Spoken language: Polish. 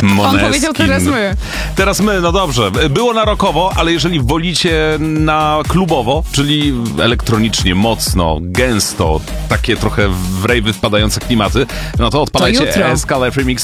On powiedział teraz my. Teraz my, no dobrze. Było na rockowo, ale jeżeli wolicie na klubowo, czyli elektronicznie, mocno, gęsto, takie trochę w rejwy wpadające klimaty, no to odpalajcie jutro. SK Live Remix